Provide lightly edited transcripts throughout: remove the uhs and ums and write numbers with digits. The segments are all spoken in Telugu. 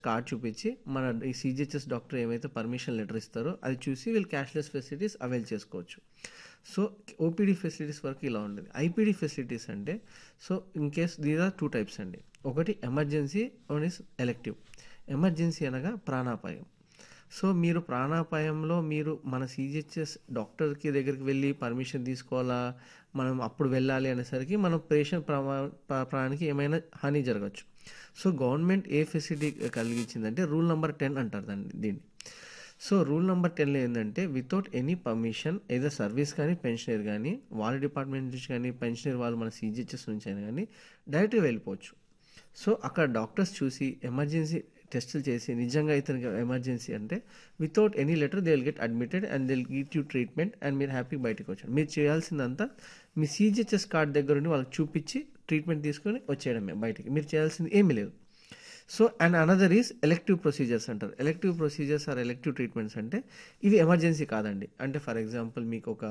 కార్డ్ చూపించి మన ఈ సీజీహెచ్ఎస్ డాక్టర్ ఏమైతే పర్మిషన్ లెటర్ ఇస్తారో అది చూసి వీళ్ళు క్యాష్లెస్ ఫెసిలిటీస్ అవైల్ చేసుకోవచ్చు. సో ఓపీడీ ఫెసిలిటీస్ వరకు ఇలా ఉండేది. ఐపీడీ ఫెసిలిటీస్ అంటే so in case these are 2 types అండి. ఒకటి emergency, one is elective. Emergency అనగా ప్రాణాపాయం. సో మీరు ప్రాణాపాయంలో మీరు మన సీజీహెచ్ఎస్ డాక్టర్కి దగ్గరికి వెళ్ళి పర్మిషన్ తీసుకోవాలా, మనం అప్పుడు వెళ్ళాలి అనేసరికి మనం పేషెంట్ ప్రాణానికి ఏమైనా హాని జరగచ్చు. సో గవర్నమెంట్ ఏ ఫెసిలిటీ కలిగించిందంటే రూల్ నెంబర్ 10 అంటారు దీన్ని. సో రూల్ నెంబర్ 10లో ఏంటంటే వితౌట్ ఎనీ పర్మిషన్ ఏదో సర్వీస్ కానీ పెన్షనర్ కానీ వాళ్ళ డిపార్ట్మెంట్ నుంచి కానీ పెన్షనర్ వాళ్ళు మన సీజీహెచ్ఎస్ నుంచి అయినా కానీ డైరెక్ట్గా వెళ్ళిపోవచ్చు. సో అక్కడ డాక్టర్స్ చూసి ఎమర్జెన్సీ టెస్టులు చేసి నిజంగా ఇతనికి ఎమర్జెన్సీ అంటే without any letter they will get admitted and they will give you treatment and మీరు హ్యాపీ బయటకు వచ్చారు. మీరు చేయాల్సిందంతా మీ సీజీహెచ్ఎస్ కార్డ్ దగ్గర ఉండి వాళ్ళకి చూపించి ట్రీట్మెంట్ తీసుకొని వచ్చేయడమే బయటికి. మీరు చేయాల్సింది ఏమీ లేదు. So and another is elective procedures అంటారు. Elective procedures are elective treatments అంటే ఇవి ఎమర్జెన్సీ కాదండి. అంటే ఫర్ ఎగ్జాంపుల్ మీకు ఒక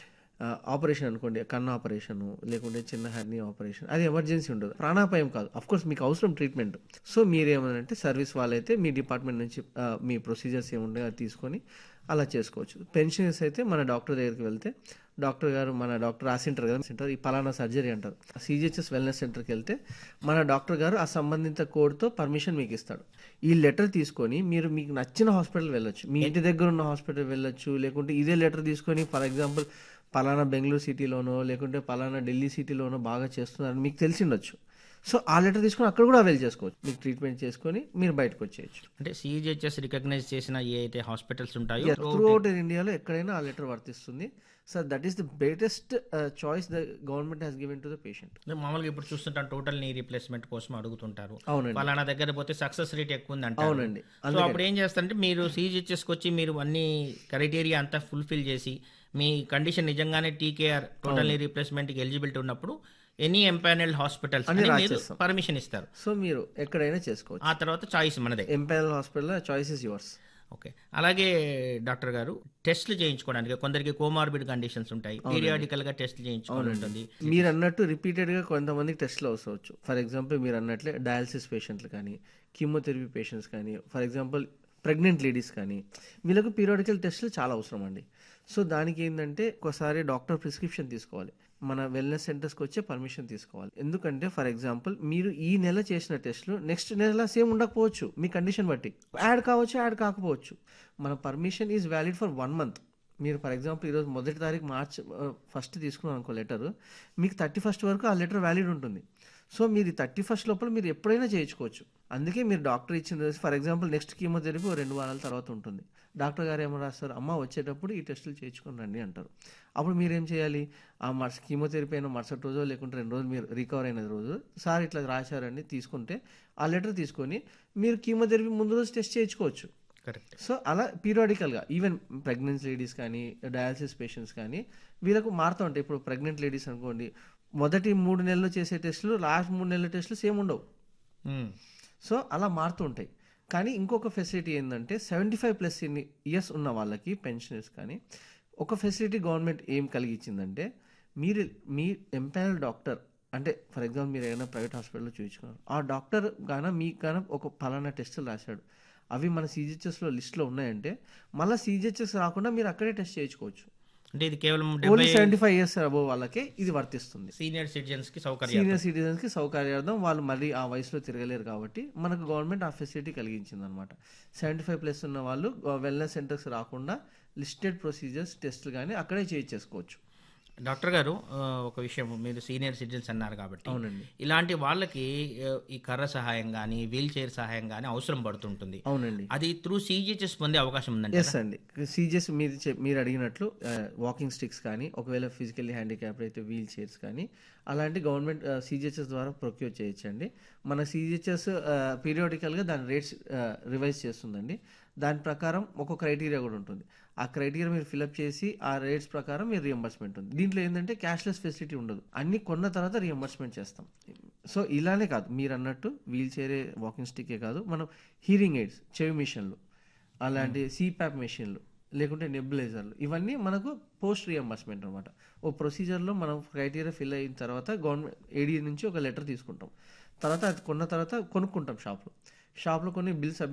ఆపరేషన్ అనుకోండి, కన్ను ఆపరేషను లేకుంటే చిన్న హెర్నీ ఆపరేషన్, అది ఎమర్జెన్సీ ఉండదు, ప్రాణాపాయం కాదు. అఫ్కోర్స్ మీకు అవసరం ట్రీట్మెంట్. సో మీరేమనంటే సర్వీస్ వాళ్ళైతే మీ డిపార్ట్మెంట్ నుంచి మీ ప్రొసీజర్స్ ఏముంటాయో అది తీసుకొని అలా చేసుకోవచ్చు. పెన్షనర్స్ అయితే మన డాక్టర్ దగ్గరికి వెళ్తే డాక్టర్ గారు మన డాక్టర్ రాసింటారు కదా సెంటర్ ఈ పలానా సర్జరీ అంటారు. సీజీహెచ్ఎస్ వెల్నెస్ సెంటర్కి వెళ్తే మన డాక్టర్ గారు ఆ సంబంధిత కోడ్తో పర్మిషన్ మీకు ఇస్తాడు. ఈ లెటర్ తీసుకొని మీరు మీకు నచ్చిన హాస్పిటల్ వెళ్ళొచ్చు. మీ ఇంటి దగ్గర ఉన్న హాస్పిటల్ వెళ్ళొచ్చు. లేకుంటే ఇదే లెటర్ తీసుకొని ఫర్ ఎగ్జాంపుల్ పలానా బెంగళూరు సిటీలోనో లేకుంటే పలానా ఢిల్లీ సిటీలోనో బాగా చేస్తున్నారని మీకు తెలిసిండొచ్చు. సో ఆ లెటర్ తీసుకొని అక్కడ కూడా అవైల్ చేసుకోవచ్చు. మీకు ట్రీట్మెంట్ చేసుకొని మీరు బయటకు వచ్చేయచ్చు. అంటే సీజీహెచ్ఎస్ రికగ్నైజ్ చేసిన ఏ అయితే హాస్పిటల్స్ ఉంటాయో త్రూ అవుట్ ఇండియాలో ఎక్కడైనా ఆ లెటర్ వర్తిస్తుంది. So that is the బెటెస్ట్ choice the government has given to the patient. మామూలుగా ఇప్పుడు చూస్తుంటాం టోటల్ నీ రీప్లేస్మెంట్ కోసం అడుగుతుంటారు. అవునండి, పలానా దగ్గర పోతే సక్సెస్ రేట్ ఎక్కువ ఉంది అంటారు. అవునండి. సో అప్పుడు ఏం చేస్తారంటే మీరు సీజీహెచ్ఎస్కి వచ్చి మీరు అన్ని క్రైటీరియా అంతా ఫుల్ఫిల్ చేసి మీ కండిషన్ నిజంగానే టీకేఆర్ టోటల్ నీ రీప్లేస్మెంట్కి ఎలిజిబిలిటీ ఉన్నప్పుడు ఎనీ ఎంపానల్డ్ హాస్పిటల్స్ అని మీరు పర్మిషన్ ఇస్తారు. సో మీరు ఎక్కడైనా చేసుకోవచ్చు. ఆ తర్వాత చాయిస్ మనదే. Empanel hospital choice is yours. Okay. అలాగే డాక్టర్ గారు టెస్ట్లు చేయించుకోవడానికి కొందరికి కోమార్బిడ్ కండిషన్స్ ఉంటాయి, పీరియాడికల్ గా టెస్ట్లు చేయించుకోవాలి ఉంటుంది. మీరు అన్నట్టు రిపీటెడ్ గా కొంతమందికి టెస్ట్లు అవసరవచ్చు. ఫర్ ఎగ్జాంపుల్ మీరు అన్నట్లే డయాలసిస్ పేషెంట్లు కానీ కీమోథెరపీ పేషెంట్స్ కానీ ఫర్ ఎగ్జాంపుల్ ప్రెగ్నెంట్ లేడీస్ కానీ వీళ్ళకు పీరియాడికల్ టెస్ట్లు చాలా అవసరం అండి. సో దానికి ఏంటంటే ఒకసారి డాక్టర్ ప్రిస్క్రిప్షన్ తీసుకోవాలి, మన వెల్నెస్ సెంటర్స్కి వచ్చే పర్మిషన్ తీసుకోవాలి. ఎందుకంటే ఫర్ ఎగ్జాంపుల్ మీరు ఈ నెల చేసిన టెస్ట్లు నెక్స్ట్ నెల సేమ్ ఉండకపోవచ్చు, మీ కండిషన్ బట్టి యాడ్ కావచ్చు, యాడ్ కాకపోవచ్చు. మన permission is valid for 1 month. మీరు ఫర్ ఎగ్జాంపుల్ ఈరోజు 1వ తారీఖు మార్చ్ 1 తీసుకున్నాను అనుకో లెటర్, మీకు 31st వరకు ఆ లెటర్ వ్యాలిడ్ ఉంటుంది. సో మీరు 31st లోపల మీరు ఎప్పుడైనా చేయించుకోవచ్చు. అందుకే మీరు డాక్టర్ ఇచ్చిన ఫర్ ఎగ్జాంపుల్ నెక్స్ట్ కీమోథెరపీ 2 వారాల తర్వాత ఉంటుంది. డాక్టర్ గారు ఏమో రాస్తారు, అమ్మ వచ్చేటప్పుడు ఈ టెస్టులు చేయించుకొని రండి అంటారు. అప్పుడు మీరేం చేయాలి, ఆ కీమోథెరపీ అయినా మరుసటి రోజు లేకుంటే 2 రోజులు మీరు రికవర్ అయిన రోజు సార్ ఇట్లా రాశారండి తీసుకుంటే ఆ లెటర్ తీసుకొని మీరు కీమోథెరపీ ముందు రోజు టెస్ట్ చేయించుకోవచ్చు. కరెక్ట్. సో అలా పీరియాడికల్గా ఈవెన్ ప్రెగ్నెన్సీ లేడీస్ కానీ డయాలసిస్ పేషెంట్స్ కానీ వీళ్ళకు మారుతూ ఉంటాయి. ఇప్పుడు ప్రెగ్నెంట్ లేడీస్ అనుకోండి, మొదటి 3 నెలలు చేసే టెస్టులు లాస్ట్ 3 నెలల టెస్టులు సేమ్ ఉండవు. సో అలా మారుతూ ఉంటాయి. కానీ ఇంకొక ఫెసిలిటీ ఏంటంటే 75+ ఇయర్స్ ఉన్న వాళ్ళకి పెన్షనర్స్ కానీ ఒక ఫెసిలిటీ గవర్నమెంట్ ఏం కలిగించిందంటే మీరు మీ ఎంపానల్ డాక్టర్ అంటే ఫర్ ఎగ్జాంపుల్ మీరు ఏదైనా ప్రైవేట్ హాస్పిటల్లో చూపించుకున్నారు, ఆ డాక్టర్ గాన మీకు గాన ఒక పలానా టెస్టులు రాశాడు, అవి మన సీజీహెచ్ఎస్లో లిస్ట్లో ఉన్నాయంటే మళ్ళీ సీజీహెచ్ఎస్ రాకుండా మీరు అక్కడే టెస్ట్ చేయించుకోవచ్చు. అంటే ఇది కేవలం 75 ఇయర్స్ అబోవ్ వాళ్ళకే ఇది వర్తిస్తుంది. సీనియర్ సిటిజన్స్కి సౌకర్యార్థం వాళ్ళు మళ్ళీ ఆ వయసులో తిరగలేరు కాబట్టి మనకు గవర్నమెంట్ ఆ ఫెసిలిటీ కలిగించింది అనమాట. 75+ ఉన్న వాళ్ళు వెల్నెస్ సెంటర్స్ రాకుండా లిస్టెడ్ ప్రొసీజర్స్ టెస్ట్లు కానీ అక్కడే చేయించేసుకోవచ్చు. డాక్టర్ గారు ఒక విషయం, మీరు సీనియర్ సిటిజన్స్ అన్నారు కాబట్టి అవునండి, ఇలాంటి వాళ్ళకి ఈ కర్ర సహాయం కానీ వీల్ చైర్ సహాయం కానీ అవసరం పడుతుంటుంది. అవునండి, అది త్రూ సీజీహెచ్ఎస్ పొందే అవకాశం ఉందండి. ఎస్ అండి. సీజీహెచ్ మీరు అడిగినట్లు వాకింగ్ స్టిక్స్ కానీ ఒకవేళ ఫిజికల్లీ హ్యాండిక్యాప్ అయితే వీల్ చైర్స్ కానీ అలాంటి గవర్నమెంట్ సీజీహెచ్ఎస్ ద్వారా ప్రొక్యూర్ చేయొచ్చండి. మన సీజీహెచ్ఎస్ పీరియాడికల్గా దాని రేట్స్ రివైజ్ చేస్తుందండి. దాని ప్రకారం ఒక క్రైటీరియా కూడా ఉంటుంది. ఆ క్రైటీరియా మీరు ఫిల్అప్ చేసి ఆ రేట్స్ ప్రకారం మీరు రియంబర్స్మెంట్ ఉంది. దీంట్లో ఏంటంటే క్యాష్లెస్ ఫెసిలిటీ ఉండదు, అన్ని కొన్న తర్వాత రియంబర్స్మెంట్ చేస్తాం. సో ఇలానే కాదు మీరు అన్నట్టు వీల్ చైరే వాకింగ్ స్టిక్కే కాదు, మనం హీరింగ్ ఎయిడ్స్ చెవి మిషన్లు అలాంటి సిప్యాప్ మెషిన్లు లేకుంటే నెబులైజర్లు ఇవన్నీ మనకు పోస్ట్ రియంబర్స్మెంట్ అనమాట. ఓ ప్రొసీజర్లో మనం క్రైటీరియా ఫిల్ అయిన తర్వాత గవర్నమెంట్ ఏడీ నుంచి ఒక లెటర్ తీసుకుంటాం. తర్వాత అది కొన్న తర్వాత కొనుక్కుంటాం షాప్లో. షాప్లో కొన్ని బిల్స్